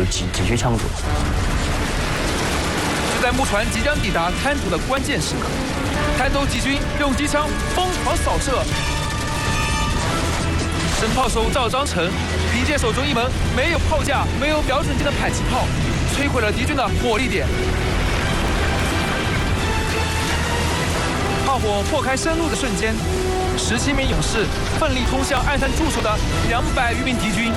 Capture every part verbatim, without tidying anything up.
继继续抢夺。 就在木船即将抵达滩头的关键时刻，滩头敌军用机枪疯狂扫射。神炮手赵章成凭借手中一门没有炮架、没有瞄准镜的迫击炮，摧毁了敌军的火力点。炮火破开深路的瞬间，十七名勇士奋力冲向暗滩驻守的两百余名敌军。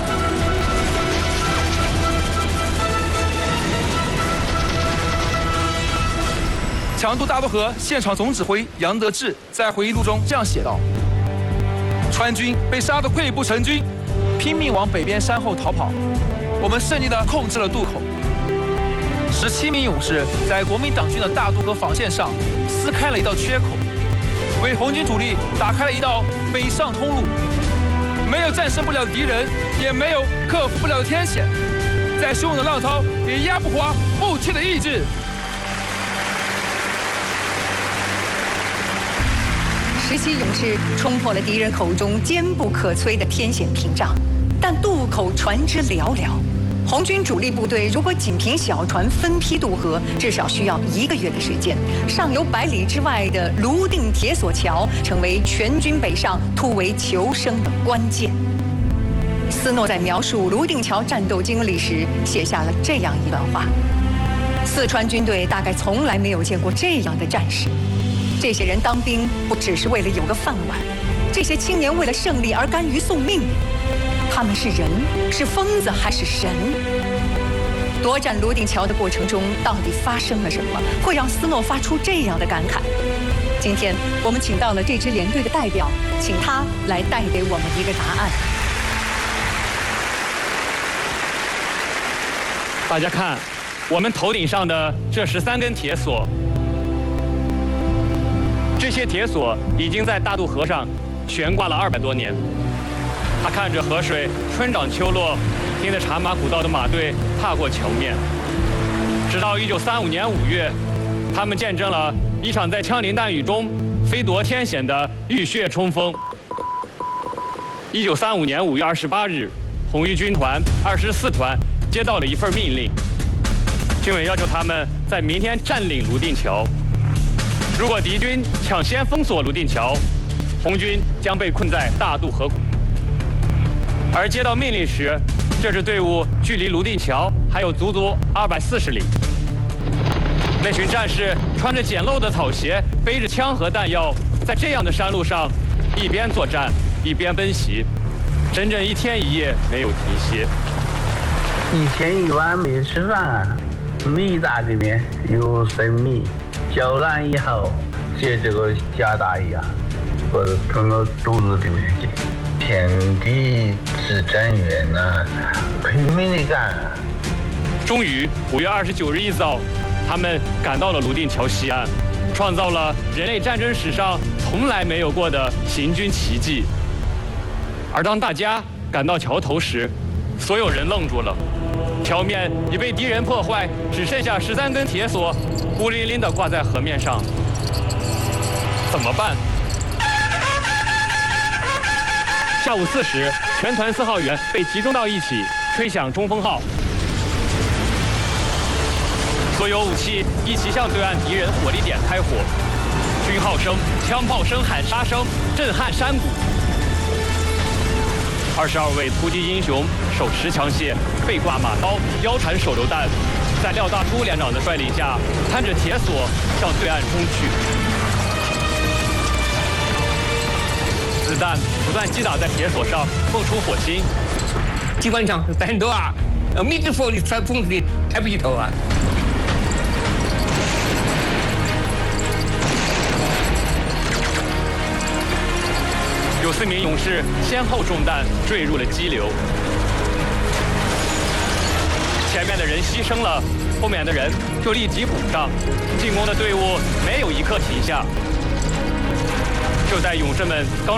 强渡大渡河现场总指挥杨德志在回忆录中这样写道：川军被杀得溃不成军，拼命往北边山后逃跑，我们顺利地控制了渡口。十七名勇士在国民党军的大渡河防线上撕开了一道缺口，为红军主力打开了一道北上通路。没有战胜不了敌人，也没有克服不了的天险，再汹涌的浪涛也压不垮不屈的意志。 十七勇士冲破了敌人口中坚不可摧的天险屏障，但渡口船只寥寥。红军主力部队如果仅凭小船分批渡河，至少需要一个月的时间。上游百里之外的泸定铁索桥，成为全军北上突围求生的关键。斯诺在描述泸定桥战斗经历时，写下了这样一段话：四川军队大概从来没有见过这样的战士。这些人当兵不只是为了有个饭碗，这些青年为了胜利而甘于送命。他们是人，是疯子还是神？夺占泸定桥的过程中，到底发生了什么，会让斯诺发出这样的感慨？今天我们请到了这支连队的代表，请他来带给我们一个答案。 大家看，我们头顶上的这十三根铁索。这些铁索已经在大渡河上悬挂了二百多年。它看着河水春涨秋落，听着茶马古道的马队踏过桥面。直到一九三五年五月，他们见证了一场在枪林弹雨中飞夺天险的浴血冲锋。一九三五年五月二十八日，红一军团二十四团接到了一份命令，军委要求他们在明天占领泸定桥。如果敌军抢先封锁泸定桥，红军将被困在大渡河谷。而接到命令时，这支队伍距离泸定桥还有足足二百四十里。那群战士穿着简陋的草鞋，背着枪和弹药，在这样的山路上，一边作战一边奔袭，整整一天一夜没有停歇。 一天一晚没吃饭啊，米大里面有生米。嚼烂以后，接这个夹大一样，或者吞到肚子里面去。天地之正源呐，拼命的干。 终于，五月二十九日一早，他们赶到了泸定桥西岸，创造了人类战争史上从来没有过的行军奇迹。而当大家赶到桥头时，所有人愣住了。桥面已被敌人破坏，只剩下十三根铁索，孤零零地挂在河面上。怎么办？下午四时，全团四号员被集中到一起，吹响冲锋号。所有武器一起向对岸敌人火力点开火，军号声、枪炮声、喊杀声震撼山谷。二十二位突击英雄手持枪械，背挂马刀，腰缠手榴弹，在廖大初连长的率领下，攀着铁索向对岸冲去。子弹不断击打在铁索上，蹦出火星。 机关枪弹头啊，呃，密集火力穿风里抬不起头啊。 有四名勇士先后中弹，坠入了激流。前面的人牺牲了，后面的人就立即补上。进攻的队伍没有一刻停下。就在勇士们刚